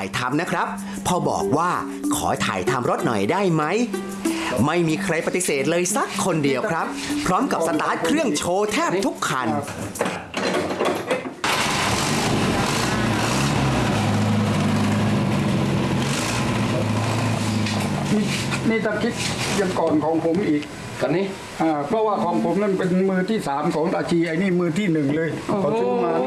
ายทำนะครับพอบอกว่าขอถ่ายทำรถหน่อยได้ไหมไม่มีใครปฏิเสธเลยสักคนเดียวครับพร้อมกับสตาร์ทเครื่องโชว์แทบทุกคันนี่ตะคิดยังก่อนของผมอีกกันนี้เพราะว่าของผมนั่นเป็นมือที่3ของอาชีไอ้นี่มือที่1เลยเขาซื้อมา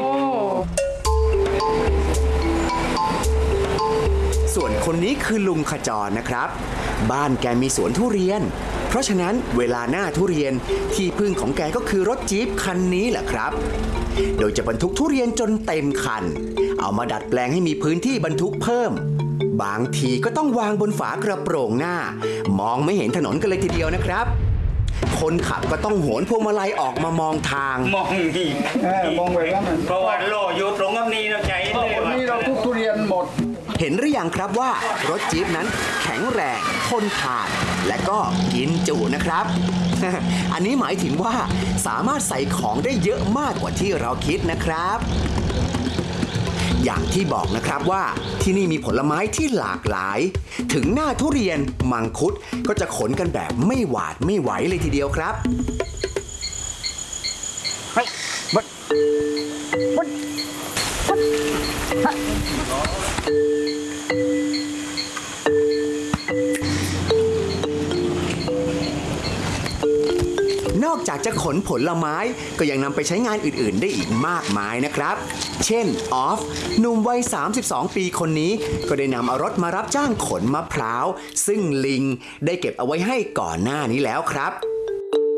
ส่วนคนนี้คือลุงขจรนะครับบ้านแกมีสวนทุเรียนเพราะฉะนั้นเวลาหน้าทุเรียนที่พึ่งของแกก็คือรถจี๊ปคันนี้แหละครับโดยจะบรรทุกทุเรียนจนเต็มคันเอามาดัดแปลงให้มีพื้นที่บรรทุกเพิ่มบางทีก็ต้องวางบนฝากระโปรงหน้ามองไม่เห็นถนนกันเลยทีเดียวนะครับคนขับก็ต้องโหนพวงมาลัยออกมามองทางมองนี่มองไปแล้วมันเพราะว่าโลอยู่ตรงนี้เราใจเลยนี่เราทุกทุเรียนหมดเห็นหรือยังครับว่ารถจี๊ปนั้นแข็งแรงทนทานและก็กินจุนะครับ อันนี้หมายถึงว่าสามารถใส่ของได้เยอะมากกว่าที่เราคิดนะครับอย่างที่บอกนะครับว่าที่นี่มีผลไม้ที่หลากหลายถึงหน้าทุเรียนมังคุดก็จะขนกันแบบไม่หวาดไม่ไหวเลยทีเดียวครับนอกจากจะขนผลไม้ก็ยังนำไปใช้งานอื่นๆได้อีกมากมายนะครับเช่นออฟหนุ่มวัย32 ปีคนนี้ก็ได้นำเอารถมารับจ้างขนมะพร้าวซึ่งลิงได้เก็บเอาไว้ให้ก่อนหน้านี้แล้วครับ